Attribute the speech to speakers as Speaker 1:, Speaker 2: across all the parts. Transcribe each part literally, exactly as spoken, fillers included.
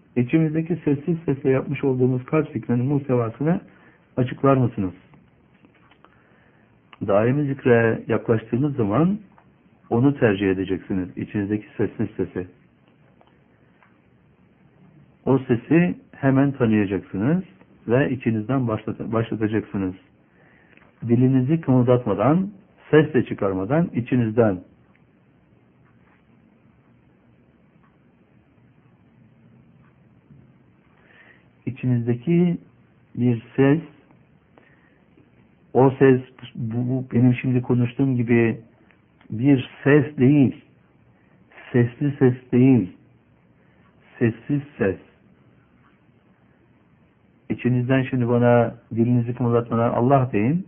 Speaker 1: İçimizdeki sessiz sesle yapmış olduğumuz kalp zikrinin muhtevasını açıklar mısınız? Daimi zikre yaklaştığınız zaman onu tercih edeceksiniz. İçinizdeki sessiz sesi. O sesi hemen tanıyacaksınız ve içinizden başlat başlatacaksınız. Dilinizi kımıldatmadan, ses de çıkarmadan içinizden. İçinizdeki bir ses, o ses bu, bu benim şimdi konuştuğum gibi bir ses değil, sesli ses değil, sessiz ses. İçinizden şimdi bana dilinizi kımıldatmadan Allah deyin.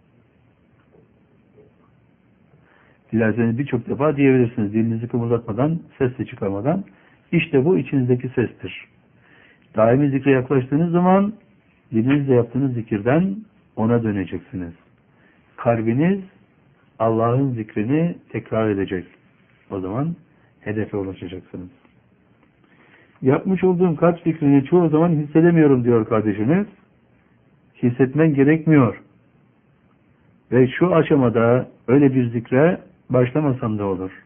Speaker 1: Dilerseniz birçok defa diyebilirsiniz. Dilinizi kımıldatmadan, ses de çıkarmadan. İşte bu içinizdeki sestir. Daimi zikre yaklaştığınız zaman dilinizle yaptığınız zikirden ona döneceksiniz. Kalbiniz Allah'ın zikrini tekrar edecek. O zaman hedefe ulaşacaksınız. Yapmış olduğum kalp zikrini çoğu zaman hissedemiyorum diyor kardeşiniz. Hissetmen gerekmiyor. Ve şu aşamada öyle bir zikre başlamasam da olur.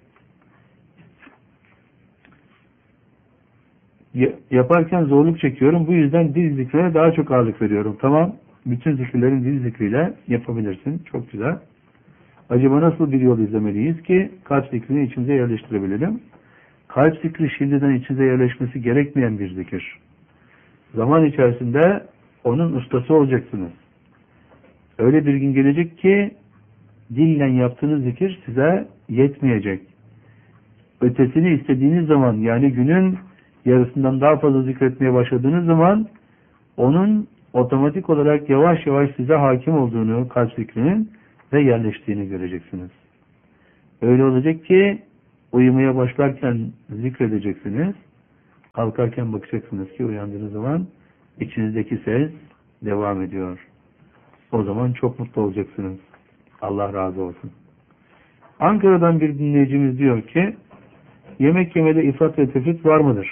Speaker 1: Yaparken zorluk çekiyorum. Bu yüzden dil zikrine daha çok ağırlık veriyorum. Tamam. Bütün zikirlerin dil zikriyle yapabilirsin. Çok güzel. Acaba nasıl bir yol izlemeliyiz ki kalp zikrini içimize yerleştirebilelim? Kalp zikri şimdiden içinize yerleşmesi gerekmeyen bir zikir. Zaman içerisinde onun ustası olacaksınız. Öyle bir gün gelecek ki dille yaptığınız zikir size yetmeyecek. Ötesini istediğiniz zaman, yani günün yarısından daha fazla zikretmeye başladığınız zaman onun otomatik olarak yavaş yavaş size hakim olduğunu, kalp zikrinin ve yerleştiğini göreceksiniz. Öyle olacak ki uyumaya başlarken zikredeceksiniz. Kalkarken bakacaksınız ki uyandığınız zaman içinizdeki ses devam ediyor. O zaman çok mutlu olacaksınız. Allah razı olsun. Ankara'dan bir dinleyicimiz diyor ki yemek yemede ifrat ve tefrit var mıdır?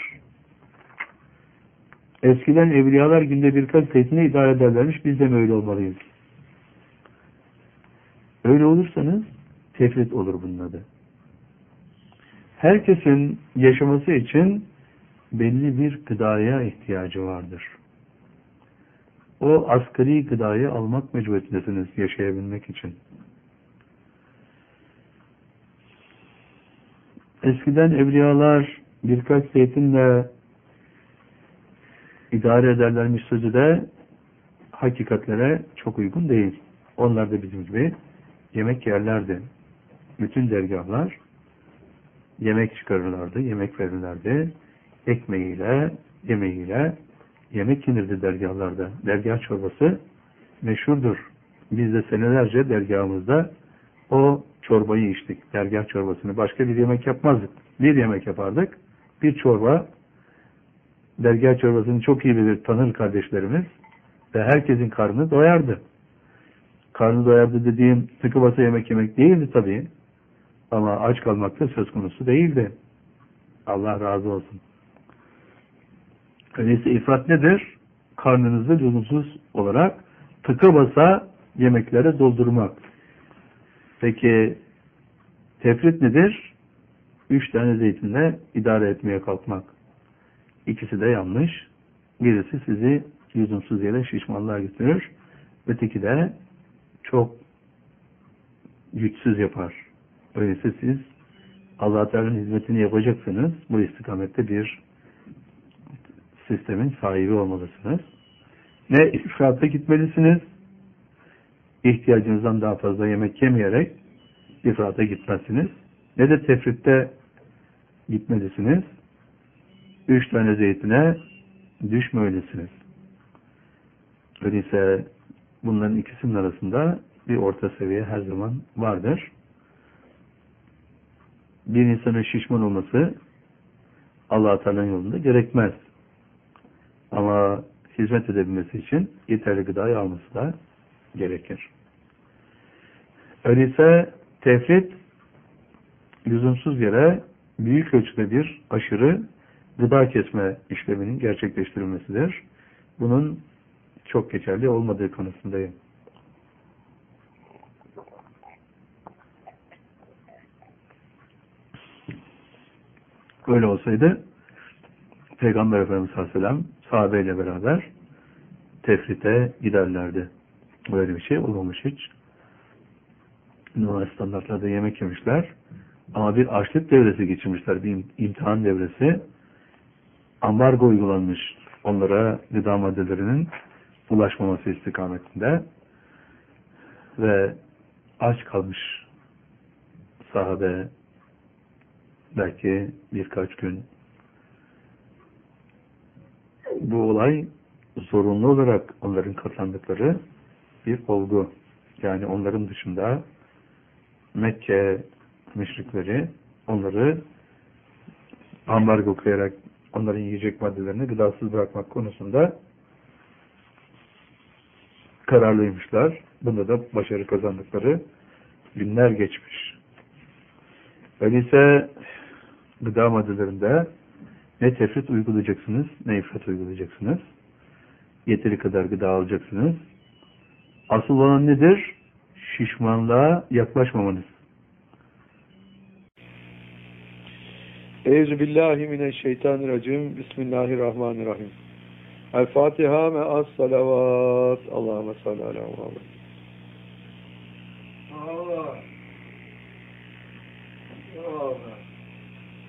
Speaker 1: Eskiden evliyalar günde birkaç zeytine idare ederlermiş. Biz de mi öyle olmalıyız? Öyle olursanız tefrit olur bunun adı. Herkesin yaşaması için belli bir gıdaya ihtiyacı vardır. O asgari gıdayı almak mecburiyetindesiniz yaşayabilmek için. Eskiden evliyalar birkaç zeytinle idare ederlermiş sözü de hakikatlere çok uygun değil. Onlar da bizim gibi yemek yerlerdi. Bütün dergahlar yemek çıkarırlardı, yemek verirlerdi. Ekmeğiyle, yemeğiyle yemek yenirdi dergahlarda. Dergah çorbası meşhurdur. Biz de senelerce dergahımızda o çorbayı içtik. Dergah çorbasını. Başka bir yemek yapmazdık. Bir yemek yapardık. Bir çorba. Dergah çorbasını çok iyi bilir, tanır kardeşlerimiz. Ve herkesin karnı doyardı. Karnı doyardı dediğim tıkı basa yemek yemek değildi tabii. Ama aç kalmak da söz konusu değildi. Allah razı olsun. Öyleyse ifrat nedir? Karnınızı lüzumsuz olarak tıka basa yemeklere doldurmak. Peki tefrit nedir? Üç tane zeytinle idare etmeye kalkmak. İkisi de yanlış. Birisi sizi lüzumsuz yere şişmanlığa götürür. Öteki de çok güçsüz yapar. Öyleyse siz Allah Teala'nın hizmetini yapacaksınız. Bu istikamette bir sistemin sahibi olmalısınız. Ne ifrata gitmelisiniz, ihtiyacınızdan daha fazla yemek yemeyerek ifrata gitmezsiniz. Ne de tefritte gitmelisiniz. Üç tane zeytine düşmemelisiniz. Öyleyse bunların ikisinin arasında bir orta seviye her zaman vardır. Bir insanın şişman olması Allah-u Teala'nın yolunda gerekmez. Ama hizmet edebilmesi için yeterli gıdayı alması da gerekir. Öyleyse tefrit lüzumsuz yere büyük ölçüde bir aşırı gıda kesme işleminin gerçekleştirilmesidir. Bunun çok geçerli olmadığı konusundayım. Öyle olsaydı Peygamber Efendimiz Aleyhisselam sahabeyle beraber tefrite giderlerdi. Böyle bir şey olmamış hiç. Normal standartlarda yemek yemişler. Ama bir açlık devresi geçirmişler. Bir imtihan devresi. Ambargo uygulanmış onlara gıda maddelerinin ulaşmaması istikametinde. Ve aç kalmış sahabe belki birkaç gün. Bu olay zorunlu olarak onların katlandıkları bir olgu. Yani onların dışında Mekke müşrikleri onları ambargo koyarak onların yiyecek maddelerini gıdasız bırakmak konusunda kararlıymışlar. Bunda da başarı kazandıkları günler geçmiş. Öyleyse gıda maddelerinde ne tefrit uygulayacaksınız, ne ifrat uygulayacaksınız. Yeteri kadar gıda alacaksınız. Asıl olan nedir? Şişmanlığa yaklaşmamanız.
Speaker 2: Euzubillahimineşşeytanirracim. Bismillahirrahmanirrahim. El-Fatiha me'as salavat. Allahümme salli ala Muhammed. Allah. Allah.